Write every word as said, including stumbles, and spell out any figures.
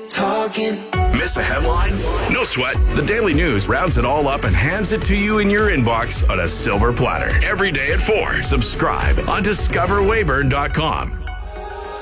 talking. Miss a headline? No sweat. The Daily News rounds it all up and hands it to you in your inbox on a silver platter. Every day at four. Subscribe on discover weyburn dot com.